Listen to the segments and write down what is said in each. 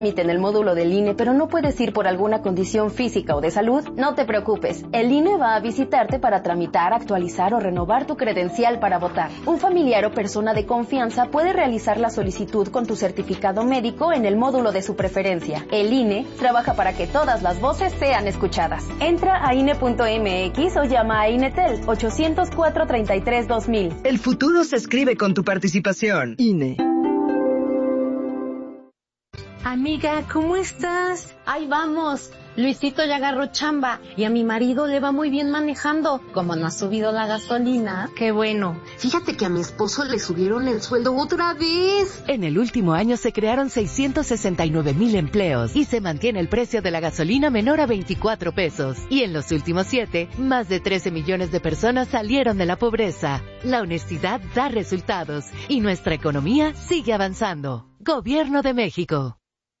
En el módulo del INE, pero no puedes ir por alguna condición física o de salud, no te preocupes. El INE va a visitarte para tramitar, actualizar o renovar tu credencial para votar. Un familiar o persona de confianza puede realizar la solicitud con tu certificado médico en el módulo de su preferencia. El INE trabaja para que todas las voces sean escuchadas. Entra a INE.mx o llama a INETEL 804-33-2000. El futuro se escribe con tu participación. INE. Amiga, ¿cómo estás? Ahí vamos. Luisito ya agarró chamba y a mi marido le va muy bien manejando. Como no ha subido la gasolina. Qué bueno. Fíjate que a mi esposo le subieron el sueldo otra vez. En el último año se crearon 669,000 empleos y se mantiene el precio de la gasolina menor a 24 pesos. Y en los últimos 7, más de 13 millones de personas salieron de la pobreza. La honestidad da resultados y nuestra economía sigue avanzando. Gobierno de México.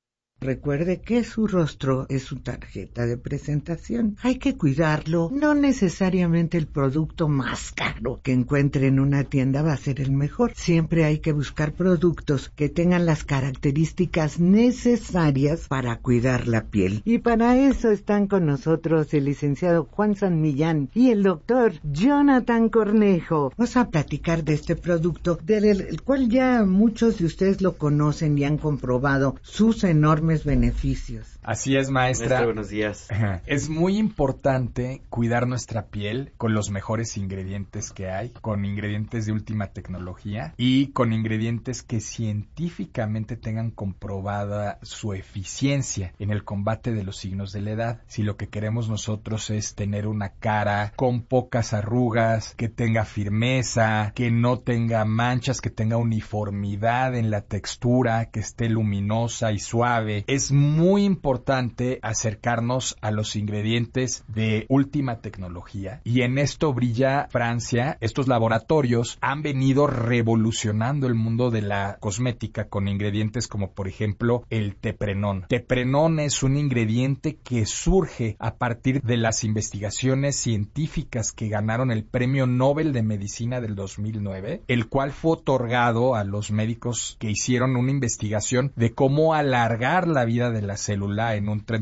Recuerde que su rostro es su tarjeta de presentación. Hay que cuidarlo. No necesariamente el producto más caro que encuentre en una tienda va a ser el mejor. Siempre hay que buscar productos que tengan las características necesarias para cuidar la piel. Y para eso están con nosotros el licenciado Juan San Millán y el doctor Jonathan Cornejo. Vamos a platicar de este producto, del cual ya muchos de ustedes lo conocen y han comprobado sus enormes beneficios. Así es, maestra. Buenos días. Es muy importante cuidar nuestra piel con los mejores ingredientes que hay, con ingredientes de última tecnología y con ingredientes que científicamente tengan comprobada su eficiencia en el combate de los signos de la edad. Si lo que queremos nosotros es tener una cara con pocas arrugas, que tenga firmeza, que no tenga manchas, que tenga uniformidad en la textura, que esté luminosa y suave, es muy importante acercarnos a los ingredientes de última tecnología. Y en esto brilla Francia. Estos laboratorios han venido revolucionando el mundo de la cosmética con ingredientes como, por ejemplo, el teprenón. Teprenón es un ingrediente que surge a partir de las investigaciones científicas que ganaron el Premio Nobel de Medicina del 2009, el cual fue otorgado a los médicos que hicieron una investigación de cómo alargar la vida de la célula en un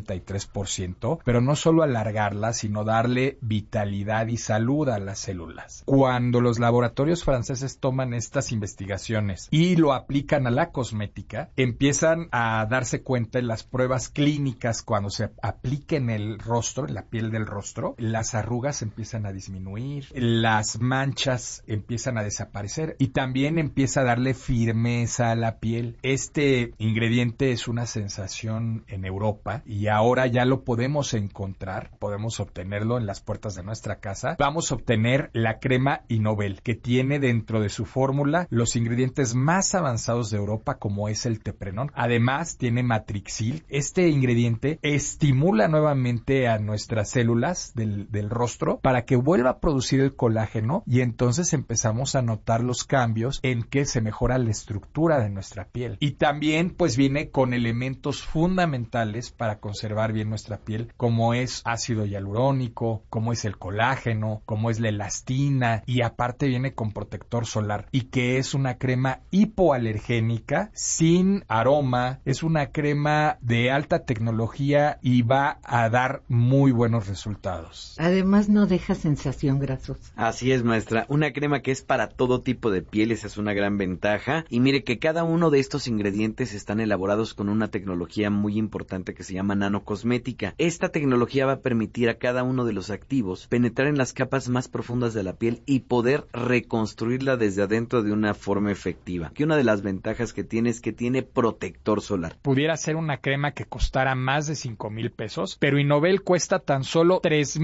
33%, pero no solo alargarla, sino darle vitalidad y salud a las células. Cuando los laboratorios franceses toman estas investigaciones y lo aplican a la cosmética, empiezan a darse cuenta en las pruebas clínicas cuando se aplica en el rostro, en la piel del rostro, las arrugas empiezan a disminuir, las manchas empiezan a desaparecer y también empieza a darle firmeza a la piel. Este ingrediente es una sensación en Europa y ahora ya lo podemos encontrar, podemos obtenerlo en las puertas de nuestra casa. Vamos a obtener la crema Innovel, que tiene dentro de su fórmula los ingredientes más avanzados de Europa, como es el teprenón. Además tiene matrixil. Este ingrediente estimula nuevamente a nuestras células del rostro para que vuelva a producir el colágeno y entonces empezamos a notar los cambios en que se mejora la estructura de nuestra piel. Y también pues viene con elementos fundamentales para conservar bien nuestra piel, como es ácido hialurónico, como es el colágeno, como es la elastina, y aparte viene con protector solar, y que es una crema hipoalergénica, sin aroma, es una crema de alta tecnología y va a dar muy buenos resultados. Además no deja sensación grasosa. Así es, maestra, una crema que es para todo tipo de pieles, es una gran ventaja, y mire que cada uno de estos ingredientes están elaborados con una tecnología muy importante que se llama nanocosmética. Esta tecnología va a permitir a cada uno de los activos penetrar en las capas más profundas de la piel y poder reconstruirla desde adentro de una forma efectiva. Que una de las ventajas que tiene es que tiene protector solar. Pudiera ser una crema que costara más de 5,000 pesos, pero Innovel cuesta tan solo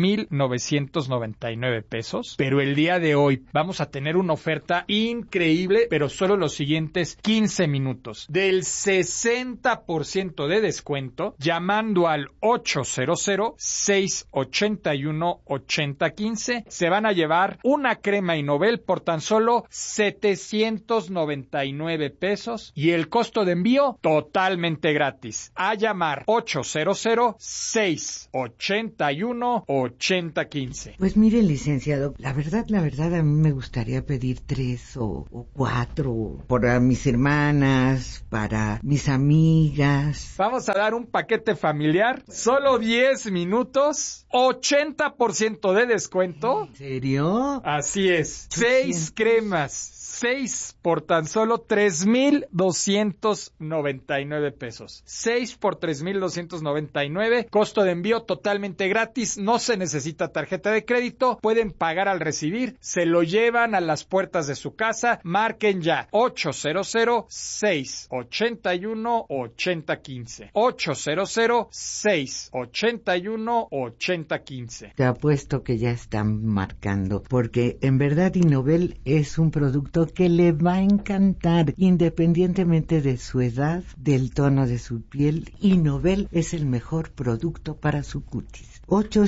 3,999 pesos. Pero el día de hoy vamos a tener una oferta increíble, pero solo los siguientes 15 minutos. Del 60% de descuento llamando al 800-681-8015. Se van a llevar una crema Innovel por tan solo 799 pesos y el costo de envío totalmente gratis. A llamar 800-681-8015. Pues mire, licenciado, la verdad, a mí me gustaría pedir 3 o 4 para mis hermanas, para mis amigas. más? Vamos a dar un paquete familiar, solo 10 minutos, 80% de descuento. ¿En serio? Así es, 6 cremas. 6 por tan solo 3,299 pesos. 6 por 3,299. Costo de envío totalmente gratis. No se necesita tarjeta de crédito. Pueden pagar al recibir. Se lo llevan a las puertas de su casa. Marquen ya. 800-681-8015. 800-681-8015. Te apuesto que ya están marcando, porque en verdad Innovel es un producto que le va a encantar, independientemente de su edad, del tono de su piel. Innovel es el mejor producto para su cutis.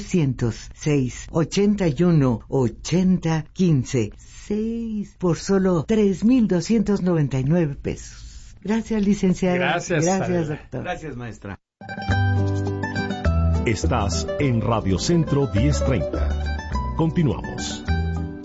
806-81-8015. 6 por solo 3,299 pesos. Gracias, licenciada. Gracias, doctor. Gracias, maestra. Estás en Radio Centro 1030. Continuamos.